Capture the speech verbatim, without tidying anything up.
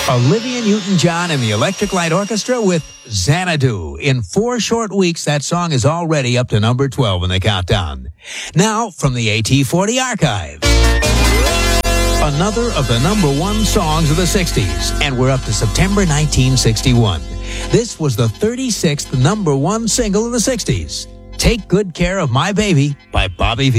Olivia Newton-John and the Electric Light Orchestra with Xanadu. In four short weeks, that song is already up to number twelve in the countdown. Now, from the A T forty archive. Another of the number one songs of the sixties, and we're up to September nineteen sixty-one. This was the thirty-sixth number one single of the sixties. Take Good Care of My Baby by Bobby Vee.